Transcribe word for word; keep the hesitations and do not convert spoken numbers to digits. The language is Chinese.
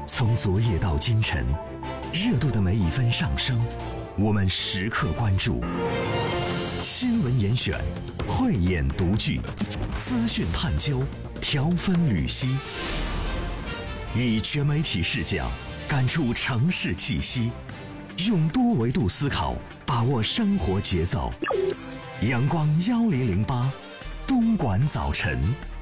从昨夜到今晨，热度的每一分上升，我们时刻关注。新闻严选，慧眼独具，资讯探究，条分缕析，以全媒体视角感触城市气息，用多维度思考把握生活节奏。阳光幺零零八，东莞早晨。